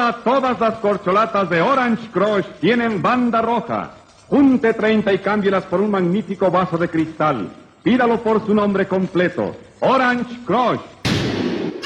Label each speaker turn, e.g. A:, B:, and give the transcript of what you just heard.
A: Ahora todas las corcholatas de Orange Crush tienen banda roja. Junte 30 y cámbielas por un magnífico vaso de cristal. Pídalo por su nombre completo. Orange Crush.